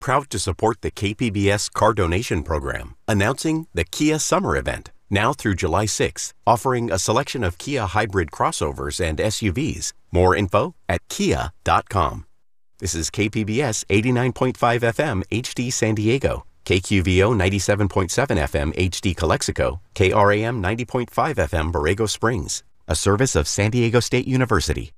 Proud to support the KPBS Car Donation Program, announcing the Kia Summer Event, now through July 6th, offering a selection of Kia hybrid crossovers and SUVs. More info at kia.com. This is KPBS 89.5 FM HD San Diego, KQVO 97.7 FM HD Calexico, KRAM 90.5 FM Borrego Springs, a service of San Diego State University.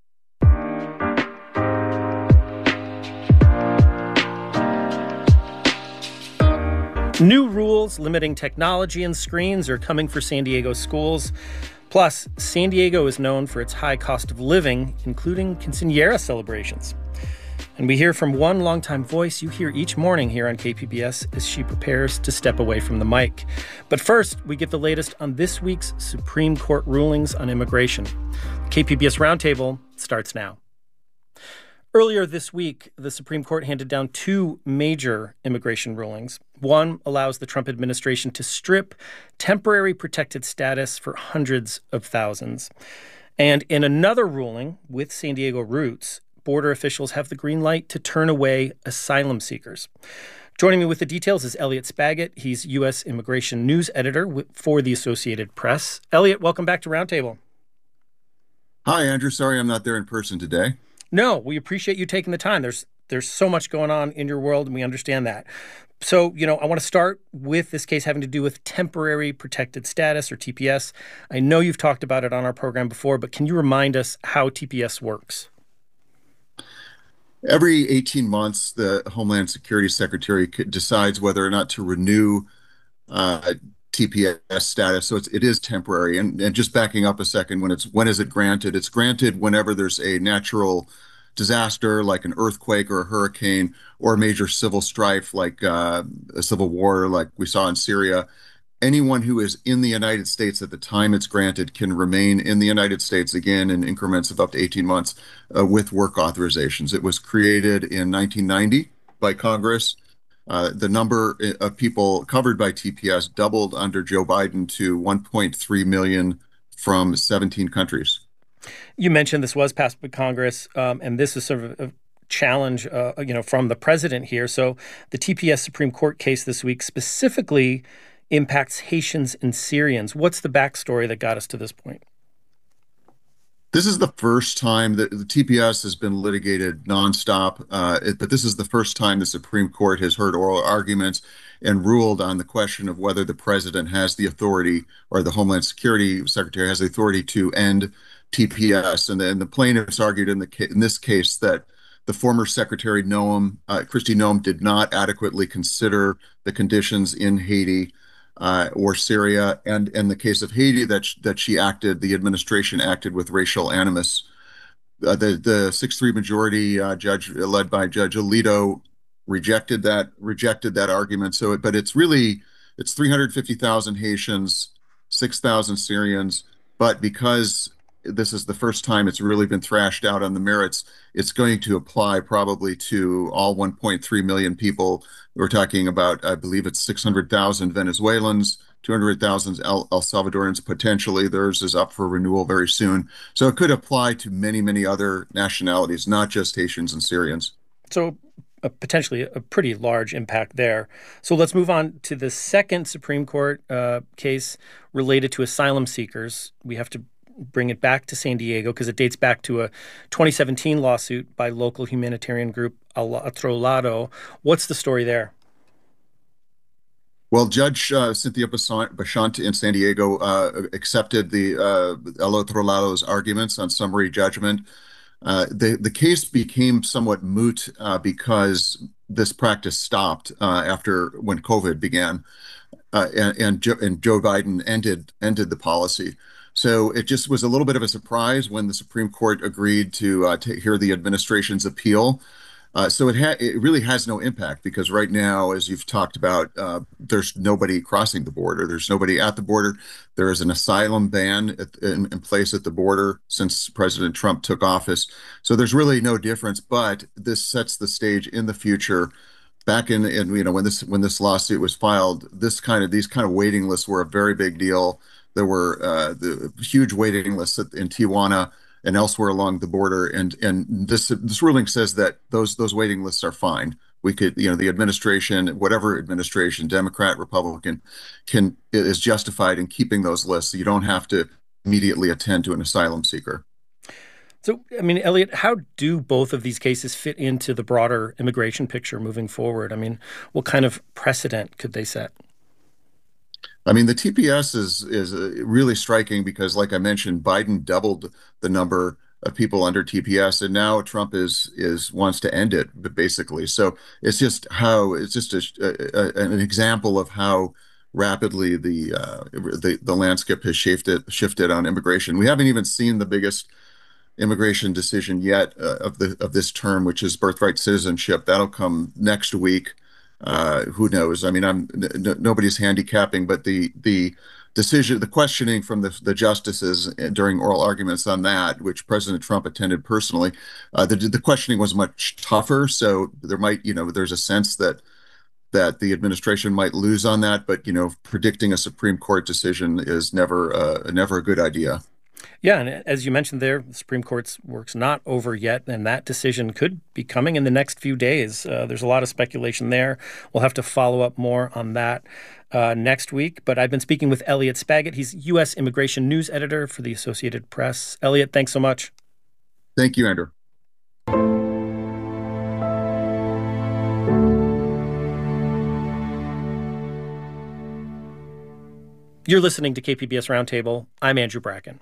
New rules limiting technology and screens are coming for San Diego schools. Plus, San Diego is known for its high cost of living, including quinceañera celebrations. And we hear from one longtime voice you hear each morning here on KPBS as she prepares to step away from the mic. But first, we get the latest on this week's Supreme Court rulings on immigration. The KPBS Roundtable starts now. Earlier this week, the Supreme Court handed down two major immigration rulings. One allows the Trump administration to strip temporary protected status for hundreds of thousands. And in another ruling with San Diego roots, border officials have the green light to turn away asylum seekers. Joining me with the details is Elliot Spagat. He's U.S. Immigration News Editor for the Associated Press. Elliot, welcome back to Roundtable. Hi, Andrew. Sorry I'm not there in person today. No, we appreciate you taking the time. There's so much going on in your world, and we understand that. So, I want to start with this case having to do with temporary protected status, or TPS. I know you've talked about it on our program before, but can you remind us how TPS works? Every 18 months, the Homeland Security Secretary decides whether or not to renew TPS status. So it is temporary. And just backing up a second, when is it granted? It's granted whenever there's a natural disaster like an earthquake or a hurricane, or a major civil strife like a civil war like we saw in Syria. Anyone who is in the United States at the time it's granted can remain in the United States, again, in increments of up to 18 months with work authorizations. It was created in 1990 by Congress. The number of people covered by TPS doubled under Joe Biden to 1.3 million from 17 countries. You mentioned this was passed by Congress, and this is sort of a challenge, from the president here. So the TPS Supreme Court case this week specifically impacts Haitians and Syrians. What's the backstory that got us to this point? This is the first time that the TPS has been litigated nonstop, but this is the first time the Supreme Court has heard oral arguments and ruled on the question of whether the president has the authority, or the Homeland Security Secretary has the authority, to end TPS. And then the plaintiffs argued in this case that the former Secretary Noem, Kristi Noem, did not adequately consider the conditions in Haiti or Syria, and in the case of Haiti, that the administration acted with racial animus. The 6-3 majority judge, led by Judge Alito, rejected that argument. But it's 350,000 Haitians, 6,000 Syrians, but because this is the first time it's really been thrashed out on the merits, it's going to apply probably to all 1.3 million people. We're talking about, I believe it's 600,000 Venezuelans, 200,000 El Salvadorans potentially. Theirs is up for renewal very soon. So it could apply to many, many other nationalities, not just Haitians and Syrians. So potentially a pretty large impact there. So let's move on to the second Supreme Court case related to asylum seekers. We have to bring it back to San Diego because it dates back to a 2017 lawsuit by local humanitarian group Al Otro Lado. What's the story there? Well, Judge Cynthia Bachant in San Diego accepted the El Otro Lado's arguments on summary judgment. The case became somewhat moot because this practice stopped when COVID began, and Joe Biden ended the policy. So it just was a little bit of a surprise when the Supreme Court agreed to hear the administration's appeal. So it really has no impact because right now, as you've talked about, there's nobody crossing the border. There's nobody at the border. There is an asylum ban in place at the border since President Trump took office. So there's really no difference. But this sets the stage in the future. Back in when this lawsuit was filed, these kind of waiting lists were a very big deal. There were the huge waiting lists in Tijuana and elsewhere along the border, and this ruling says that those waiting lists are fine. we could, the administration, whatever administration, Democrat, Republican, is justified in keeping those lists. So you don't have to immediately attend to an asylum seeker. So, I mean, Elliot, how do both of these cases fit into the broader immigration picture moving forward? I mean, what kind of precedent could they set? I mean, the TPS is really striking because, like I mentioned, Biden doubled the number of people under TPS, and now Trump is wants to end it, basically. So it's just an example of how rapidly the landscape has shifted on immigration. We haven't even seen the biggest immigration decision yet of this term, which is birthright citizenship. That'll come next week. Who knows? I mean, nobody's handicapping, but the decision, the questioning from the justices during oral arguments on that, which President Trump attended personally, the questioning was much tougher. So there's a sense that the administration might lose on that, but predicting a Supreme Court decision is never a good idea. Yeah, and as you mentioned there, the Supreme Court's work's not over yet, and that decision could be coming in the next few days. There's a lot of speculation there. We'll have to follow up more on that next week. But I've been speaking with Elliot Spagat. He's U.S. Immigration News Editor for the Associated Press. Elliot, thanks so much. Thank you, Andrew. You're listening to KPBS Roundtable. I'm Andrew Bracken.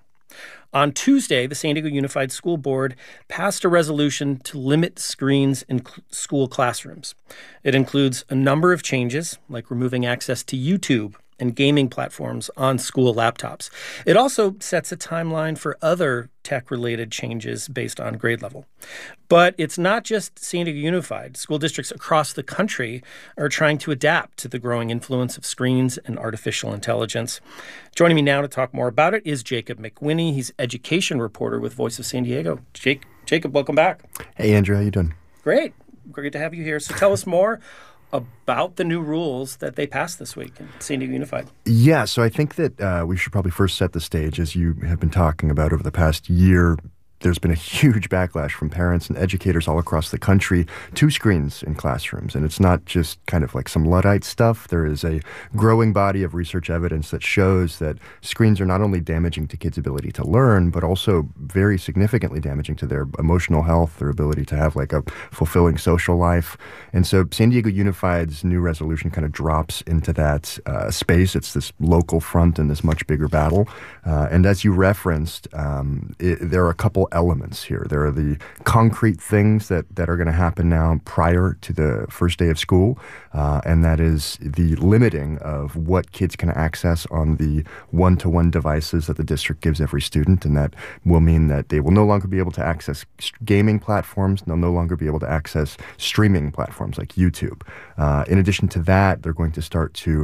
On Tuesday, the San Diego Unified School Board passed a resolution to limit screens in school classrooms. It includes a number of changes, like removing access to YouTube and gaming platforms on school laptops. It also sets a timeline for other tech-related changes based on grade level. But it's not just San Diego Unified. School districts across the country are trying to adapt to the growing influence of screens and artificial intelligence. Joining me now to talk more about it is Jacob McWhinney. He's education reporter with Voice of San Diego. Jacob, welcome back. Hey, Andrew. How you doing? Great. Great to have you here. So tell us more about the new rules that they passed this week in San Diego Unified. Yeah, so I think that we should probably first set the stage. As you have been talking about over the past year, there's been a huge backlash from parents and educators all across the country to screens in classrooms. And it's not just kind of like some Luddite stuff. There is a growing body of research evidence that shows that screens are not only damaging to kids' ability to learn, but also very significantly damaging to their emotional health, their ability to have like a fulfilling social life. And so San Diego Unified's new resolution kind of drops into that space. It's this local front in this much bigger battle. And as you referenced, there are a couple elements here. There are the concrete things that are going to happen now prior to the first day of school, and that is the limiting of what kids can access on the one-to-one devices that the district gives every student, and that will mean that they will no longer be able to access gaming platforms. They'll no longer be able to access streaming platforms like YouTube. In addition to that, they're going to start to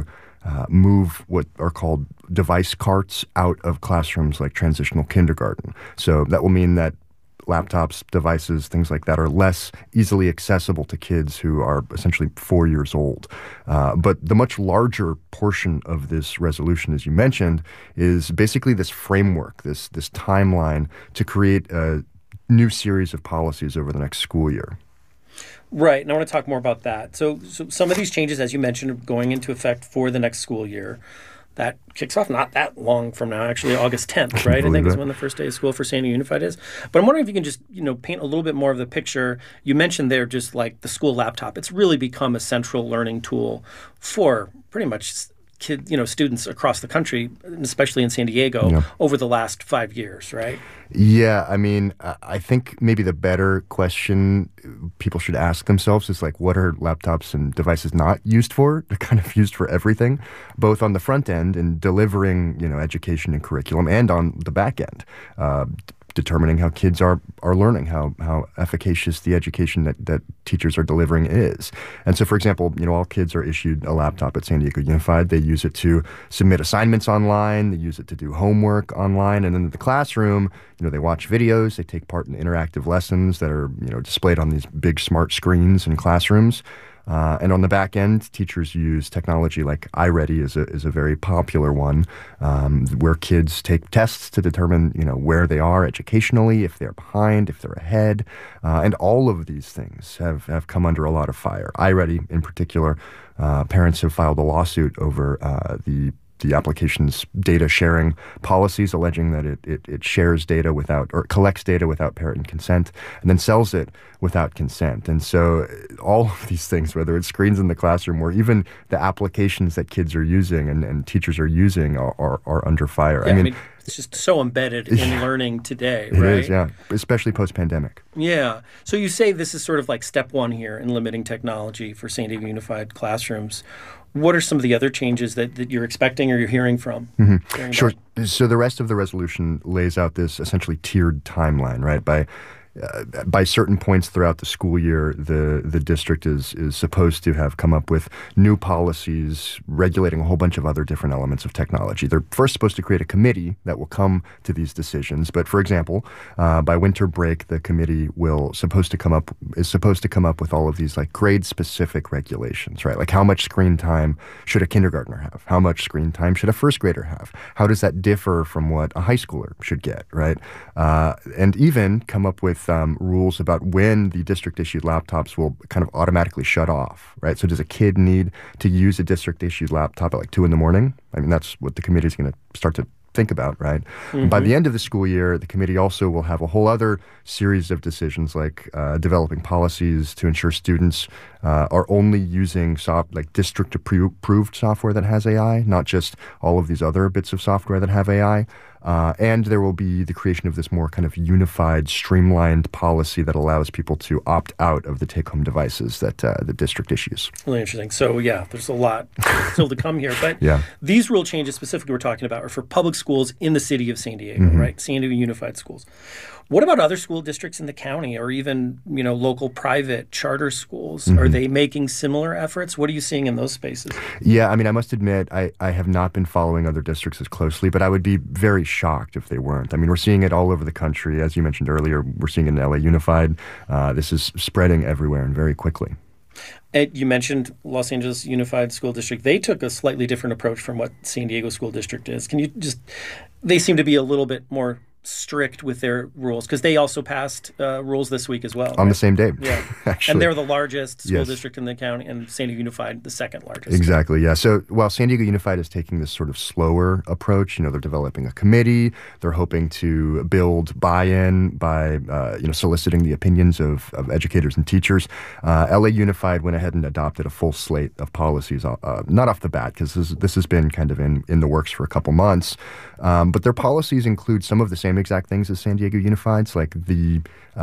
move what are called device carts out of classrooms like transitional kindergarten. So that will mean that laptops, devices, things like that are less easily accessible to kids who are essentially 4 years old. But the much larger portion of this resolution, as you mentioned, is basically this framework, this timeline to create a new series of policies over the next school year. Right, and I want to talk more about that. So some of these changes, as you mentioned, are going into effect for the next school year. That kicks off not that long from now, actually August 10th, right? I think is when the first day of school for San Diego Unified is. But I'm wondering if you can just, paint a little bit more of the picture. You mentioned there just like the school laptop. It's really become a central learning tool for pretty much students across the country, especially in San Diego, over the last 5 years, right? Yeah, I mean, I think maybe the better question people should ask themselves is like, what are laptops and devices not used for? They're kind of used for everything, both on the front end and delivering, education and curriculum, and on the back end. Determining how kids are learning, how efficacious the education that teachers are delivering is. And so, for example, all kids are issued a laptop at San Diego Unified. They use it to submit assignments online. They use it to do homework online. And in the classroom, they watch videos. They take part in interactive lessons that are, displayed on these big smart screens in classrooms. And on the back end, teachers use technology like iReady is a very popular one, where kids take tests to determine, where they are educationally, if they're behind, if they're ahead. And all of these things have come under a lot of fire. iReady in particular, parents have filed a lawsuit over the application's data sharing policies, alleging that it shares data without, or collects data without parent consent, and then sells it without consent. And so all of these things, whether it's screens in the classroom or even the applications that kids are using and teachers are using are under fire. Yeah, I mean, it's just so embedded in learning today, right? It is, yeah, especially post-pandemic. Yeah. So you say this is sort of like step one here in limiting technology for San Diego Unified classrooms. What are some of the other changes that you're expecting or you're hearing from? Mm-hmm. Sure. So the rest of the resolution lays out this essentially tiered timeline, right? By certain points throughout the school year, the district is supposed to have come up with new policies regulating a whole bunch of other different elements of technology. They're first supposed to create a committee that will come to these decisions. But for example, by winter break, the committee is supposed to come up with all of these like grade-specific regulations, right? Like how much screen time should a kindergartner have? How much screen time should a first grader have? How does that differ from what a high schooler should get, right? And even come up with rules about when the district-issued laptops will kind of automatically shut off, right? So does a kid need to use a district-issued laptop at like 2 a.m? I mean, that's what the committee is going to start to think about, right? Mm-hmm. By the end of the school year, the committee also will have a whole other series of decisions like developing policies to ensure students are only using district-approved software that has AI, not just all of these other bits of software that have AI. And there will be the creation of this more kind of unified, streamlined policy that allows people to opt out of the take-home devices that the district issues. Really interesting. So, yeah, there's a lot still to come here. But these rule changes specifically we're talking about are for public schools in the city of San Diego, right? San Diego Unified Schools. What about other school districts in the county or even, local private charter schools? Are they making similar efforts? What are you seeing in those spaces? Yeah, I mean, I must admit, I have not been following other districts as closely, but I would be very shocked if they weren't. I mean, we're seeing it all over the country. As you mentioned earlier, we're seeing it in LA Unified. This is spreading everywhere and very quickly. You mentioned Los Angeles Unified School District. They took a slightly different approach from what San Diego School District is. They seem to be a little bit more strict with their rules because they also passed rules this week as well. On the same day. Yeah. Actually. And they're the largest school district in the county, and San Diego Unified, the second largest. Exactly, yeah. So while San Diego Unified is taking this sort of slower approach, they're developing a committee. They're hoping to build buy-in by, soliciting the opinions of educators and teachers. LA Unified went ahead and adopted a full slate of policies, not off the bat, because this has been kind of in the works for a couple months. But their policies include some of the same exact things as San Diego Unified's, like the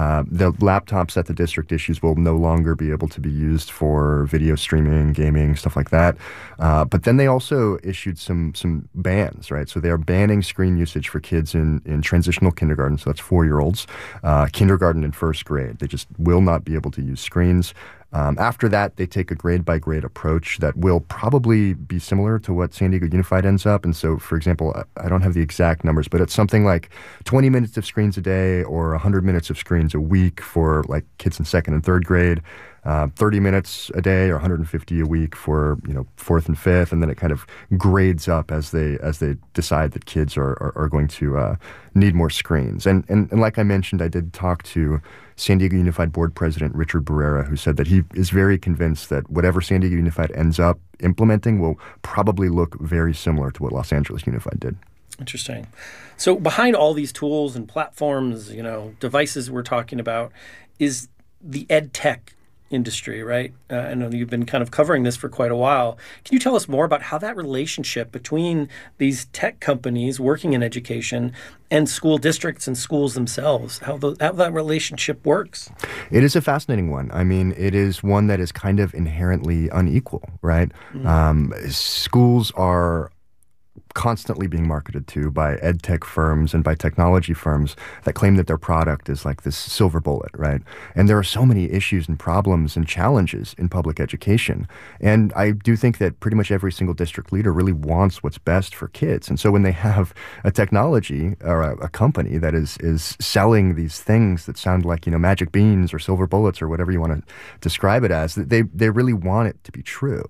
laptops that the district issues will no longer be able to be used for video streaming, gaming, stuff like that. But then they also issued some bans, right? So they are banning screen usage for kids in transitional kindergarten, so that's 4-year-olds, kindergarten and first grade. They just will not be able to use screens. After that, they take a grade-by-grade approach that will probably be similar to what San Diego Unified ends up. And so, for example, I don't have the exact numbers, but it's something like 20 minutes of screens a day or 100 minutes of screens a week for like kids in second and third grade. 30 minutes a day or 150 a week for fourth and fifth, and then it kind of grades up as they decide that kids are going to need more screens. And like I mentioned, I did talk to San Diego Unified Board President Richard Barrera, who said that he is very convinced that whatever San Diego Unified ends up implementing will probably look very similar to what Los Angeles Unified did. Interesting. So behind all these tools and platforms, devices we're talking about, is the ed tech industry, right? I know you've been kind of covering this for quite a while. Can you tell us more about how that relationship between these tech companies working in education and school districts and schools themselves, how that relationship works? It is a fascinating one. I mean, it is one that is kind of inherently unequal, right? Schools are constantly being marketed to by ed tech firms and by technology firms that claim that their product is like this silver bullet, right? And there are so many issues and problems and challenges in public education. And I do think that pretty much every single district leader really wants what's best for kids. And so when they have a technology or a company that is selling these things that sound like, magic beans or silver bullets or whatever you want to describe it as, they really want it to be true.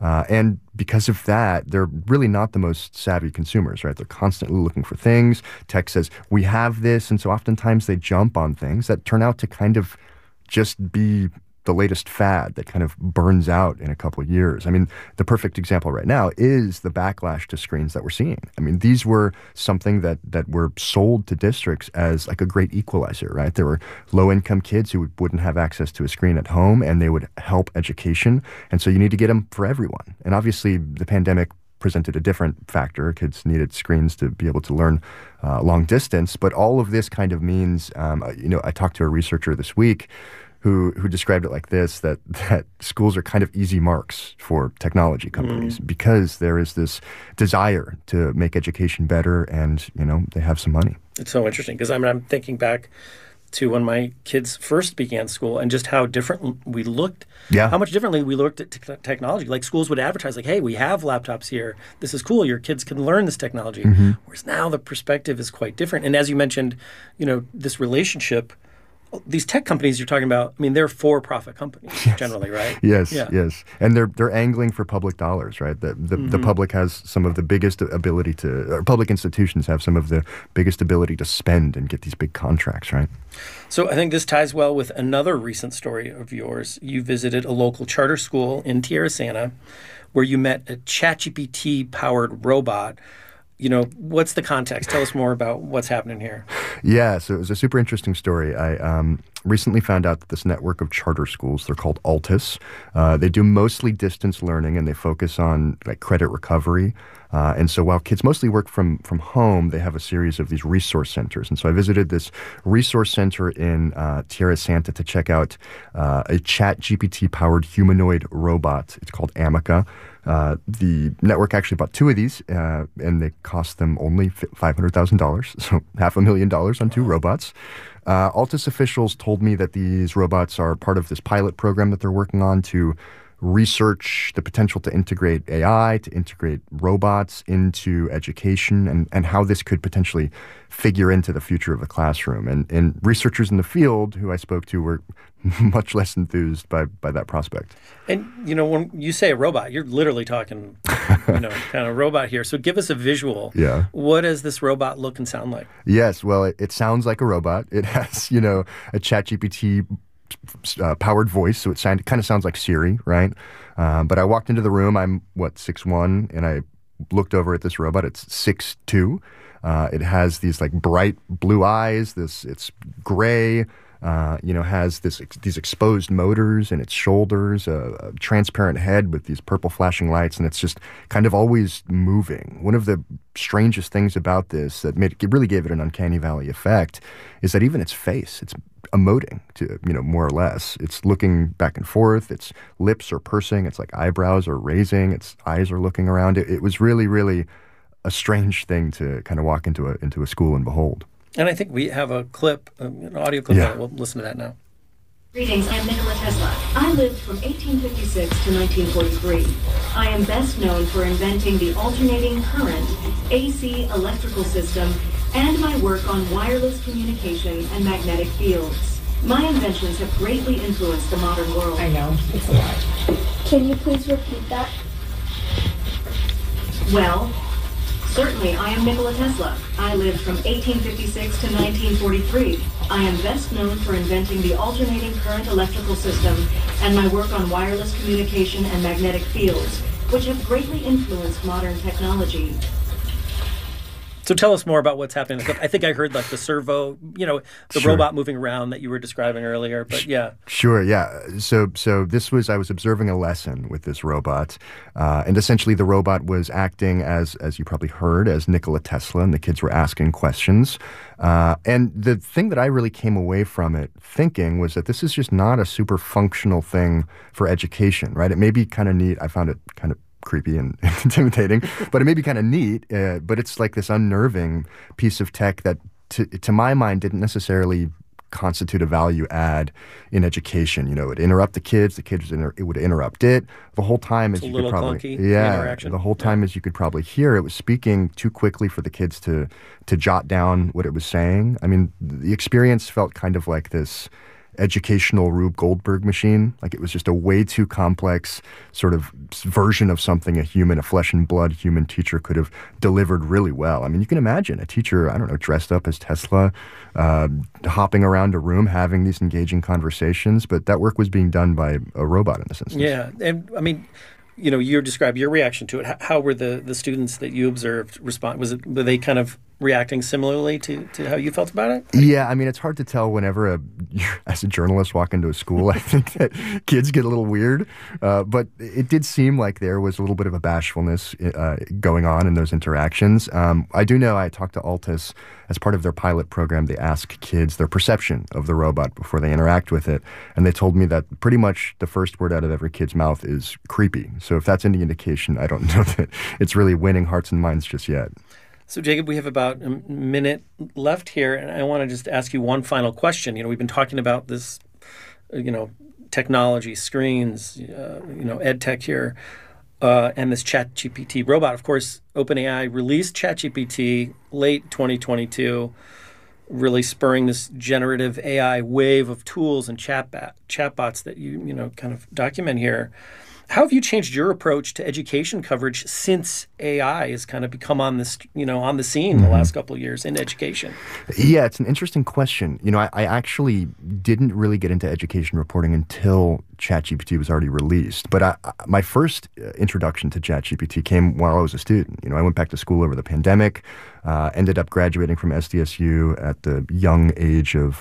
And because of that, they're really not the most savvy consumers, right? They're constantly looking for things. Tech says, we have this. And so oftentimes they jump on things that turn out to kind of just be the latest fad that kind of burns out in a couple of years. I mean, the perfect example right now is the backlash to screens that we're seeing. I mean, these were something that were sold to districts as like a great equalizer, right? There were low-income kids who wouldn't have access to a screen at home, and they would help education. And so you need to get them for everyone. And obviously, the pandemic presented a different factor. Kids needed screens to be able to learn long distance. But all of this kind of means, I talked to a researcher this week who described it like this, that schools are kind of easy marks for technology companies because there is this desire to make education better, and, they have some money. It's so interesting because I'm thinking back to when my kids first began school and just how different we looked, how much differently we looked at technology. Like schools would advertise like, hey, we have laptops here. This is cool. Your kids can learn this technology. Whereas now the perspective is quite different. And as you mentioned, this relationship, these tech companies you're talking about, I mean, they're for-profit companies generally, right? Yes. And they're angling for public dollars, right? The public has some of the biggest ability or public institutions have some of the biggest ability to spend and get these big contracts, right? So I think this ties well with another recent story of yours. You visited a local charter school in Tierra Santa where you met a ChatGPT-powered robot. What's the context? Tell us more about what's happening here. Yeah, so it was a super interesting story. I recently found out that this network of charter schools, they're called Altus. They do mostly distance learning, and they focus on like credit recovery. And so while kids mostly work from home, they have a series of these resource centers. And so I visited this resource center in Tierra Santa to check out a ChatGPT-powered humanoid robot. It's called Amica. The network actually bought 2 of these, and they cost them only $500,000, so $500,000 on 2 robots. Altus officials told me that these robots are part of this pilot program that they're working on to research the potential to integrate AI, to integrate robots into education, and how this could potentially figure into the future of the classroom. And researchers in the field who I spoke to were much less enthused by that prospect. And, when you say a robot, you're literally talking, kind of robot here. So give us a visual. Yeah. What does this robot look and sound like? Yes, well, it sounds like a robot. It has, a ChatGPT powered voice, so it kind of sounds like Siri, right? But I walked into the room. I'm 6'1", and I looked over at this robot. It's 6'2". It has these like bright blue eyes. It's gray. Has these exposed motors in its shoulders, a transparent head with these purple flashing lights, and it's just kind of always moving. One of the strangest things about this that really gave it an uncanny valley effect is that even its face, it's emoting to, more or less. It's looking back and forth. Its lips are pursing. Its like eyebrows are raising. Its eyes are looking around. It was really, really a strange thing to kind of walk into a school and behold. And I think we have a clip, an audio clip. Yeah. We'll listen to that now. Greetings, I'm Nikola Tesla. I lived from 1856 to 1943. I am best known for inventing the alternating current, AC electrical system, and my work on wireless communication and magnetic fields. My inventions have greatly influenced the modern world. I know, it's a lot. Can you please repeat that? Well, certainly, I am Nikola Tesla. I lived from 1856 to 1943. I am best known for inventing the alternating current electrical system and my work on wireless communication and magnetic fields, which have greatly influenced modern technology. So tell us more about what's happening. I think I heard like the servo, the Sure. robot moving around that you were describing earlier. But yeah. Sure, yeah. So I was observing a lesson with this robot, and essentially the robot was acting as you probably heard, as Nikola Tesla, and the kids were asking questions. And the thing that I really came away from it thinking was that this is just not a super functional thing for education, right? It may be kind of neat. I found it kind of creepy and intimidating, but it may be kind of neat. But it's like this unnerving piece of tech that, to my mind, didn't necessarily constitute a value add in education. You know, it would interrupt the kids it would interrupt it. The whole time, as you could probably interaction. The whole time, as you could probably hear, it was speaking too quickly for the kids to jot down what it was saying. I mean, the experience felt kind of like this educational Rube Goldberg machine. Like, it was just a way too complex sort of version of something a flesh and blood human teacher could have delivered really well. I mean, you can imagine a teacher, I don't know, dressed up as Tesla, hopping around a room, having these engaging conversations, but that work was being done by a robot in this instance. Yeah, and I mean, you know, you describe your reaction to it. How were the students that you observed respond? Were they kind of reacting similarly to how you felt about it? Yeah, I mean, it's hard to tell whenever as a journalist walk into a school. I think that kids get a little weird, but it did seem like there was a little bit of a bashfulness going on in those interactions. I do know I talked to Altus as part of their pilot program. They ask kids their perception of the robot before they interact with it, and they told me that pretty much the first word out of every kid's mouth is creepy. So if that's any indication, I don't know that it's really winning hearts and minds just yet. So, Jacob, we have about a minute left here, and I want to just ask you one final question. You know, we've been talking about this, technology, screens, ed tech here, and this ChatGPT robot. Of course, OpenAI released ChatGPT late 2022, really spurring this generative AI wave of tools and chatbots that you kind of document here. How have you changed your approach to education coverage since AI has kind of become on this, on the scene the last couple of years in education? Yeah, it's an interesting question. You know, I actually didn't really get into education reporting until ChatGPT was already released. But my first introduction to ChatGPT came while I was a student. You know, I went back to school over the pandemic, ended up graduating from SDSU at the young age of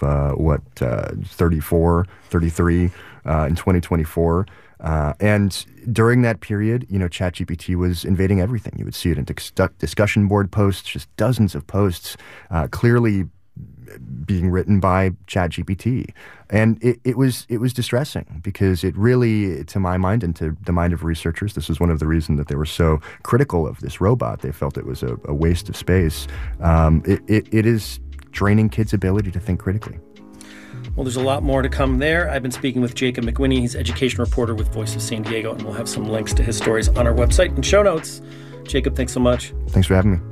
33 in 2024. And during that period, ChatGPT was invading everything. You would see it in discussion board posts, just dozens of posts, clearly being written by ChatGPT. And it was distressing because it really, to my mind and to the mind of researchers, this was one of the reasons that they were so critical of this robot. They felt it was a waste of space. It is draining kids' ability to think critically. Well, there's a lot more to come there. I've been speaking with Jacob McWhinney. He's education reporter with Voice of San Diego, and we'll have some links to his stories on our website and show notes. Jacob, thanks so much. Thanks for having me.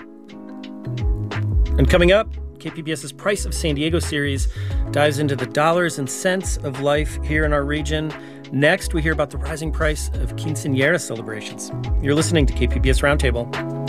And coming up, KPBS's Price of San Diego series dives into the dollars and cents of life here in our region. Next, we hear about the rising price of quinceañera celebrations. You're listening to KPBS Roundtable.